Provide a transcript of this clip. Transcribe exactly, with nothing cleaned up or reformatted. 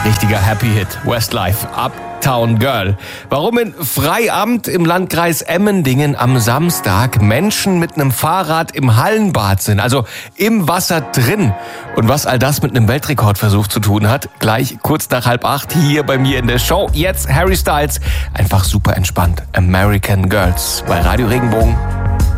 Richtiger Happy Hit. Westlife, Uptown Girl. Warum in Freiamt im Landkreis Emmendingen am Samstag Menschen mit einem Fahrrad im Hallenbad sind, also im Wasser drin. Und was all das mit einem Weltrekordversuch zu tun hat, gleich kurz nach halb acht hier bei mir in der Show. Jetzt Harry Styles, einfach super entspannt. American Girls bei Radio Regenbogen.